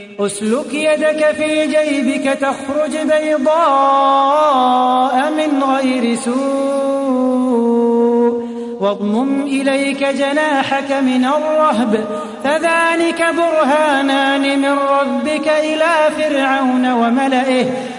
أسلك يدك في جيبك تخرج بيضاء من غير سوء واضمم إليك جناحك من الرهب فذلك برهانان من ربك إلى فرعون وملئه